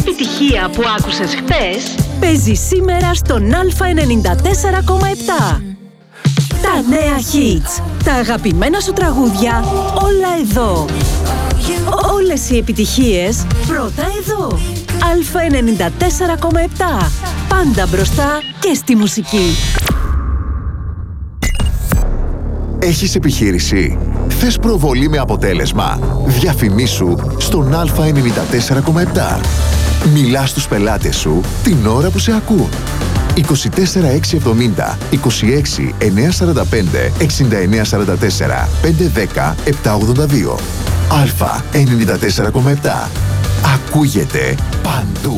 επιτυχία που άκουσες χτες παίζει σήμερα στον Α94,7. Τα νέα hits, τα αγαπημένα σου τραγούδια, όλα εδώ. Όλες οι επιτυχίες πρώτα εδώ. Α94,7. Πάντα μπροστά και στη μουσική. Έχεις επιχείρηση? Θες προβολή με αποτέλεσμα? Διαφημίσου στον Α94,7. Μιλάς στους πελάτες σου την ώρα που σε ακούν. 24670 26 945 6944 510 782. Α94,7. Ακούγεται παντού.